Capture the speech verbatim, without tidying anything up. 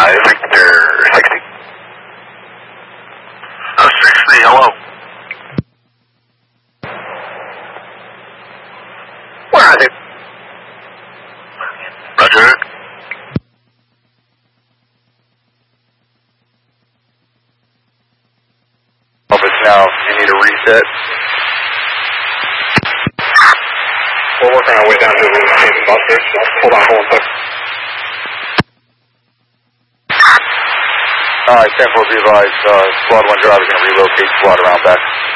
five, Victor sixty. Oh, sixty, hello. Where are they? Roger. Office now, you need a reset. We're working our way down to the same buster. Hold on, hold on, quick. Alright, ten four be advised, uh, squad one driver is going to relocate squad around back.